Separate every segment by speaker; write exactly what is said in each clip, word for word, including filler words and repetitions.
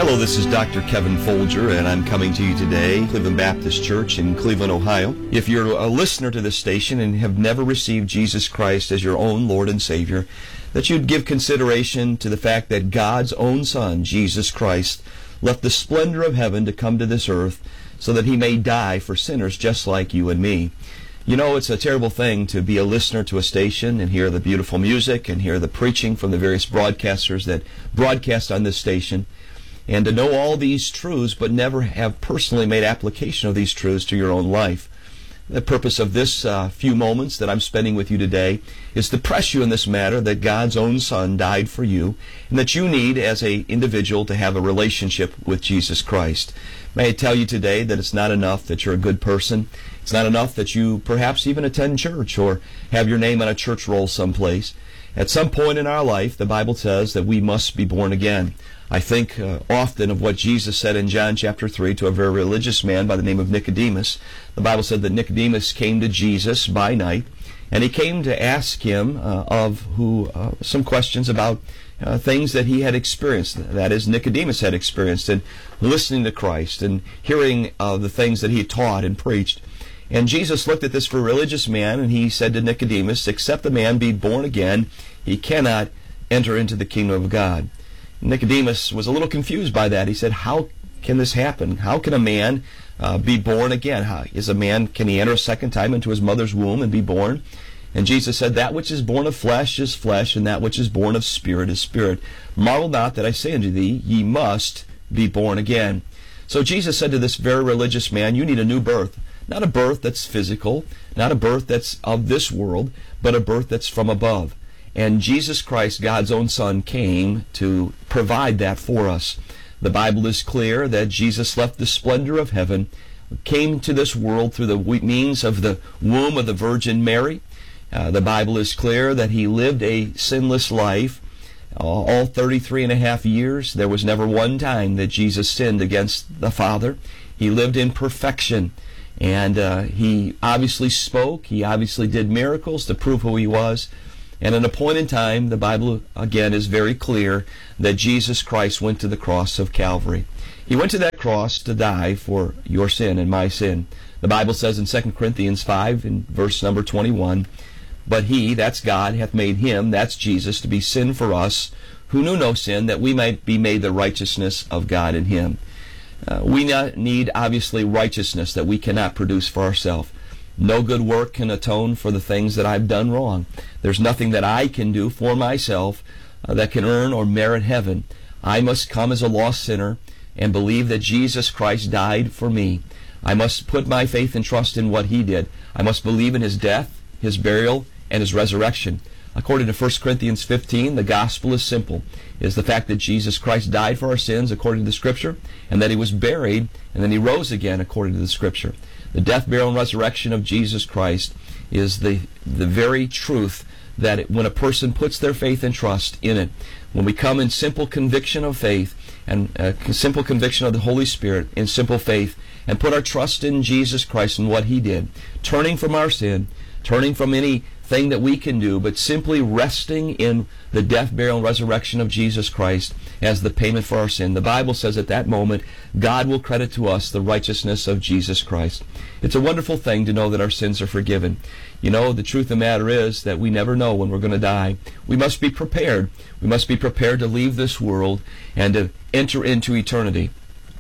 Speaker 1: Hello, this is Doctor Kevin Folger, and I'm coming to you today, Cleveland Baptist Church in Cleveland, Ohio. If you're a listener to this station and have never received Jesus Christ as your own Lord and Savior, that you'd give consideration to the fact that God's own Son, Jesus Christ, left the splendor of heaven to come to this earth so that He may die for sinners just like you and me. You know, it's a terrible thing to be a listener to a station and hear the beautiful music and hear the preaching from the various broadcasters that broadcast on this station, and to know all these truths but never have personally made application of these truths to your own life. The purpose of this uh, few moments that I'm spending with you today is to press you in this matter that God's own Son died for you and that you need as an individual to have a relationship with Jesus Christ. May I tell you today that it's not enough that you're a good person. It's not enough that you perhaps even attend church or have your name on a church roll someplace. At some point in our life, the Bible says that we must be born again. I think uh, often of what Jesus said in John chapter three to a very religious man by the name of Nicodemus. The Bible said that Nicodemus came to Jesus by night, and he came to ask him uh, of who uh, some questions about uh, things that he had experienced. That is, Nicodemus had experienced in listening to Christ and hearing uh, the things that he taught and preached. And Jesus looked at this very religious man, and he said to Nicodemus, "Except a man be born again, he cannot enter into the kingdom of God." Nicodemus was a little confused by that. He said, how can this happen? How can a man uh, be born again? How, is a man, can he enter a second time into his mother's womb and be born? And Jesus said, "That which is born of flesh is flesh, and that which is born of spirit is spirit. Marvel not that I say unto thee, ye must be born again." So Jesus said to this very religious man, you need a new birth. Not a birth that's physical, not a birth that's of this world, but a birth that's from above. And Jesus Christ, God's own Son, came to provide that for us. The Bible is clear that Jesus left the splendor of heaven, came to this world through the means of the womb of the Virgin Mary. Uh, the Bible is clear that He lived a sinless life uh, all thirty-three and a half years. There was never one time that Jesus sinned against the Father. He lived in perfection. And uh, He obviously spoke. He obviously did miracles to prove who He was. And at a point in time, the Bible, again, is very clear that Jesus Christ went to the cross of Calvary. He went to that cross to die for your sin and my sin. The Bible says in Second Corinthians five, in verse number twenty-one, "But He," that's God, "hath made Him," that's Jesus, "to be sin for us, who knew no sin, that we might be made the righteousness of God in Him." Uh, we need, obviously, righteousness that we cannot produce for ourselves. No good work can atone for the things that I've done wrong. There's nothing that I can do for myself uh, that can earn or merit heaven. I must come as a lost sinner and believe that Jesus Christ died for me. I must put my faith and trust in what He did. I must believe in His death, His burial, and His resurrection. According to First Corinthians fifteen, the gospel is simple. It is the fact that Jesus Christ died for our sins according to the Scripture, and that He was buried, and then He rose again according to the Scripture. The death, burial, and resurrection of Jesus Christ is the, the very truth that it, when a person puts their faith and trust in it, when we come in simple conviction of faith and uh, simple conviction of the Holy Spirit in simple faith and put our trust in Jesus Christ and what He did, turning from our sin, turning from anything that we can do, but simply resting in the death, burial, and resurrection of Jesus Christ as the payment for our sin. The Bible says at that moment, God will credit to us the righteousness of Jesus Christ. It's a wonderful thing to know that our sins are forgiven. You know, the truth of the matter is that we never know when we're going to die. We must be prepared. We must be prepared to leave this world and to enter into eternity.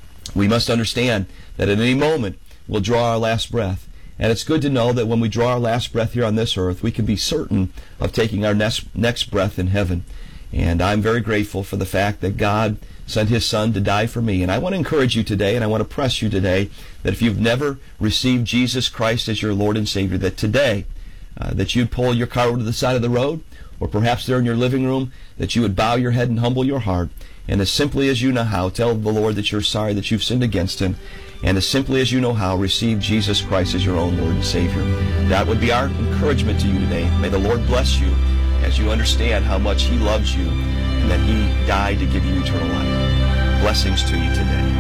Speaker 1: We must understand that at any moment we'll draw our last breath. And it's good to know that when we draw our last breath here on this earth, we can be certain of taking our next, next breath in heaven. And I'm very grateful for the fact that God sent His Son to die for me. And I want to encourage you today, and I want to press you today, that if you've never received Jesus Christ as your Lord and Savior, that today, uh, that you'd pull your car over to the side of the road, or perhaps there in your living room, that you would bow your head and humble your heart, and as simply as you know how, tell the Lord that you're sorry that you've sinned against Him, and as simply as you know how, receive Jesus Christ as your own Lord and Savior. That would be our encouragement to you today. May the Lord bless you as you understand how much He loves you and that He died to give you eternal life. Blessings to you today.